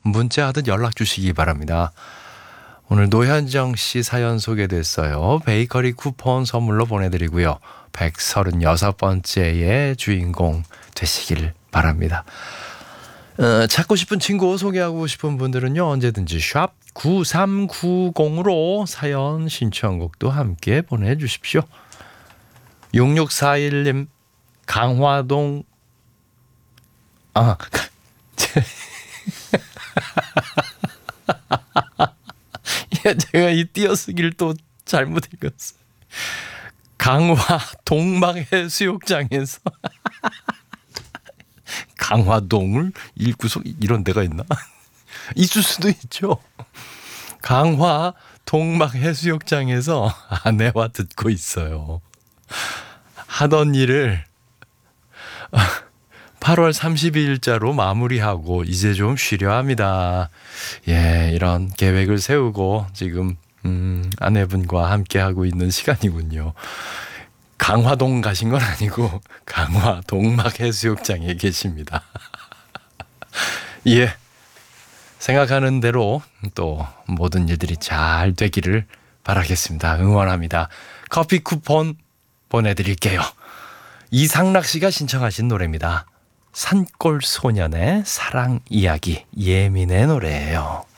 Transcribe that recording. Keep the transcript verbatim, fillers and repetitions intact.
문자하듯 연락 주시기 바랍니다. 오늘 노현정 씨 사연 소개됐어요. 베이커리 쿠폰 선물로 보내드리고요. 백삼십육 번째의 주인공 되시길 바랍니다. 어, 찾고 싶은 친구 소개하고 싶은 분들은요. 언제든지 샵 구삼구공으로 사연 신청곡도 함께 보내주십시오. 육육사일 님 강화동 아 예, 제가 이 띄어쓰기를 또 잘못 읽었어요. 강화 동막해수욕장에서 강화동을 읽고서 이런 데가 있나? 있을 수도 있죠. 강화 동막해수욕장에서 아내와 듣고 있어요. 하던 일을 팔월 삼십이일자로 마무리하고 이제 좀 쉬려 합니다. 예, 이런 계획을 세우고 지금 음, 아내분과 함께 하고 있는 시간이군요. 강화동 가신 건 아니고 강화 동막해수욕장에 계십니다. 예, 생각하는 대로 또 모든 일들이 잘 되기를 바라겠습니다. 응원합니다. 커피 쿠폰 보내드릴게요. 이상락 씨가 신청하신 노래입니다. 산골소년의 사랑 이야기, 예민의 노래예요.